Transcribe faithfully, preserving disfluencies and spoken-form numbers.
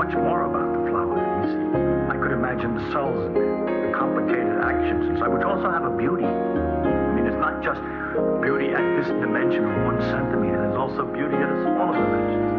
much more about the flower, you see. I could imagine the cells in there, the complicated actions inside, which also have a beauty. I mean, it's not just beauty at this dimension of one centimeter. There's also beauty at a smaller dimension.